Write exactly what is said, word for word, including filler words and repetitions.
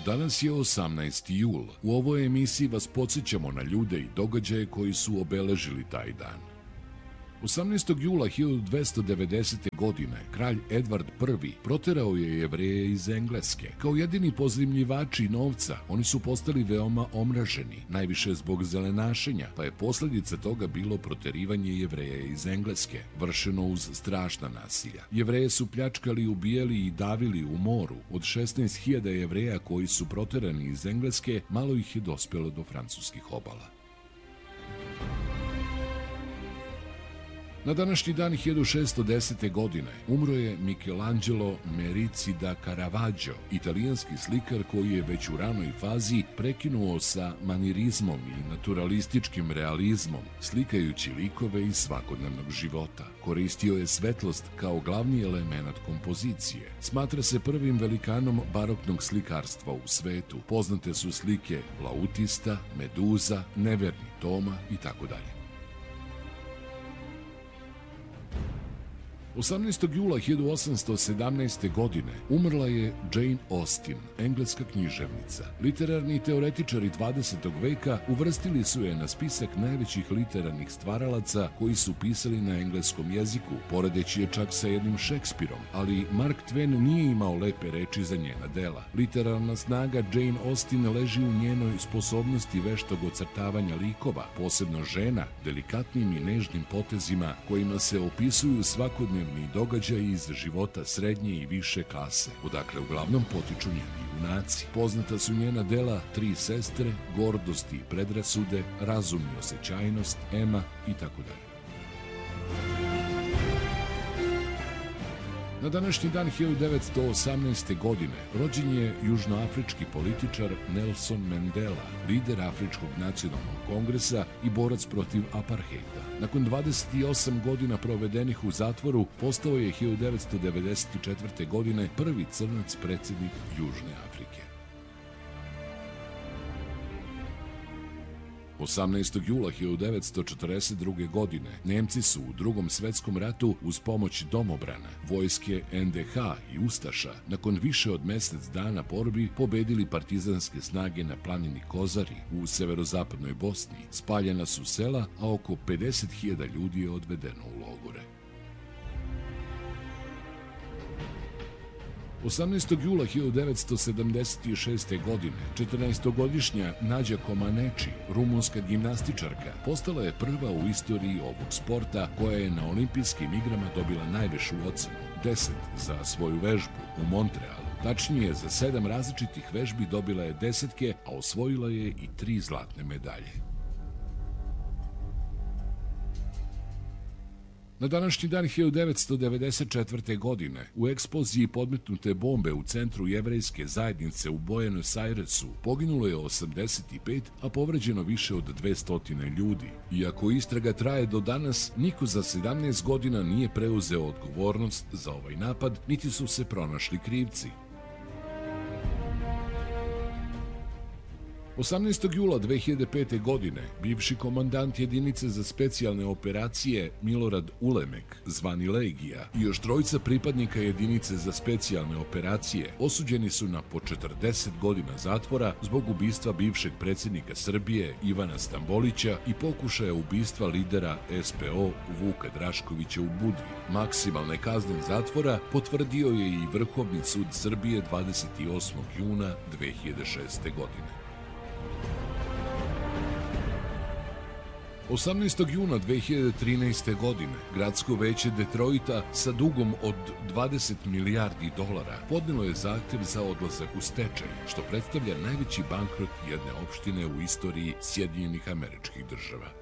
Danas je osamnaesti jul. U ovoj emisiji vas podsjećamo na ljude i događaje koji su obeležili taj dan. osamnaestog jula hiljadu dvesta devedesete. godine kralj Edvard Prvi proterao je Jevreje iz Engleske. Kao jedini pozajmljivači novca, oni su postali veoma omraženi, najviše zbog zelenašenja, pa je posljedica toga bilo proterivanje Jevreja iz Engleske, vršeno uz strašna nasilja. Jevreje su pljačkali, ubijali i davili u moru. Od šesnaest hiljada Jevreja koji su proterani iz Engleske, malo ih je dospjelo do francuskih obala. Na današnji dan hiljadu šessto desete. godine umro je Michelangelo Merici da Caravaggio, italijanski slikar koji je već u ranoj fazi prekinuo sa manirizmom i naturalističkim realizmom, slikajući likove iz svakodnevnog života. Koristio je svetlost kao glavni element kompozicije. Smatra se prvim velikanom baroknog slikarstva u svetu. Poznate su slike Lautista, Meduza, Neverni Toma i tako dalje. osamnaestog jula hiljadu osamsto sedamnaeste. godine umrla je Jane Austen, engleska književnica. Literarni teoretičari dvadesetog veka uvrstili su je na spisak najvećih literarnih stvaralaca koji su pisali na engleskom jeziku, poredeći je čak sa jednim Šekspirom, ali Mark Twain nije imao lepe reči za njena dela. Literarna snaga Jane Austen leži u njenoj sposobnosti veštog ocrtavanja likova, posebno žena, delikatnim i nežnim potezima kojima se opisuju svakodnevni događaji iz života srednje i više klase, odakle uglavnom potiču njeni junaci. Poznata su njena dela Tri sestre, Gordost i predrasude, Razum i osjećajnost, Ema i tako dalje. Na današnji dan hiljadu devetsto osamnaeste. godine rođen je južnoafrički političar Nelson Mandela, lider Afričkog nacionalnog kongresa i borac protiv apartheida. Nakon dvadeset osam godina provedenih u zatvoru, postao je hiljadu devetsto devedeset četvrte. godine prvi crnac predsjednik Južne Afrike. osamnaestog jula hiljadu devetsto četrdeset druge. godine Nemci su u Drugom svjetskom ratu uz pomoć domobrana, vojske en de ha i ustaša nakon više od mjesec dana borbi pobedili partizanske snage na planini Kozari u severozapadnoj Bosni. Spaljena su sela, a oko pedeset hiljada ljudi je odvedeno u logore. osamnaestog jula hiljadu devetsto sedamdeset šeste. godine četrnaestogodišnja Nađa Comaneci, rumunska gimnastičarka, postala je prva u istoriji ovog sporta koja je na olimpijskim igrama dobila najvišu ocenu, deset za svoju vežbu u Montrealu. Tačnije, za sedam različitih vežbi dobila je desetke, a osvojila je i tri zlatne medalje. Na današnji dan hiljadu devetsto devedeset četvrte. godine u eksploziji podmetnute bombe u centru jevrejske zajednice u Buenos Airesu poginulo je osamdeset pet, a povređeno više od dvesta ljudi. Iako istraga traje do danas, niko za sedamnaest godina nije preuzeo odgovornost za ovaj napad, niti su se pronašli krivci. osamnaestog jula dve hiljade pete. godine bivši komandant jedinice za specijalne operacije Milorad Ulemek, zvani Legija, i još trojica pripadnika jedinice za specijalne operacije osuđeni su na po četrdeset godina zatvora zbog ubistva bivšeg predsjednika Srbije Ivana Stambolića i pokušaja ubistva lidera es pe o Vuka Draškovića u Budvi. Maksimalne kazne zatvora potvrdio je i Vrhovni sud Srbije dvadeset osmog juna dve hiljade šeste. godine. osamnaestog juna dve hiljade trinaeste. godine gradsko veće Detroita sa dugom od dvadeset milijardi dolara podnelo je zahtjev za odlazak u stečaj, što predstavlja najveći bankrot jedne opštine u istoriji Sjedinjenih Američkih Država.